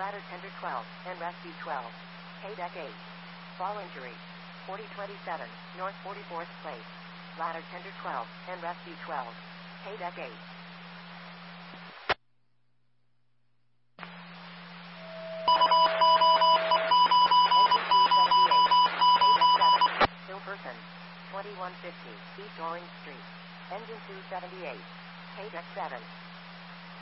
Ladder Tender 12, and Rescue 12. K-Deck 8. Fall injury. 4027, North 44th Place. Ladder Tender 12, and Rescue 12. K-Deck 8. Person, 2150, East Orange Street. Engine 278. K-Deck 7.